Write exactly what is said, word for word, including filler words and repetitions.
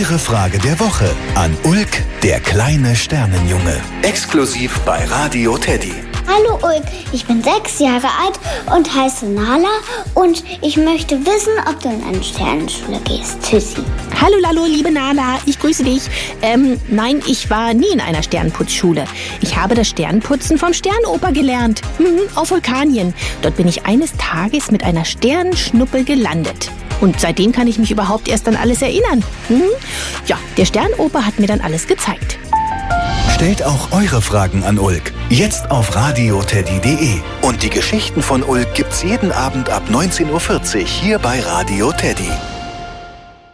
Eure Frage der Woche an Ulk, der kleine Sternenjunge. Exklusiv bei Radio Teddy. Hallo Ulk, ich bin sechs Jahre alt und heiße Nala und ich möchte wissen, ob du in eine Sternenschule gehst. Tschüssi. Hallo Lalo, liebe Nala, ich grüße dich. Ähm, nein, ich war nie in einer Sternenputzschule. Ich habe das Sternenputzen vom Sternoper gelernt, mhm, auf Vulkanien. Dort bin ich eines Tages mit einer Sternenschnuppe gelandet. Und seitdem kann ich mich überhaupt erst an alles erinnern. Mhm. Ja, der Sternoper hat mir dann alles gezeigt. Stellt auch eure Fragen an Ulk. Jetzt auf radioteddy punkt de. Und die Geschichten von Ulk gibt's jeden Abend ab neunzehn Uhr vierzig hier bei Radio Teddy.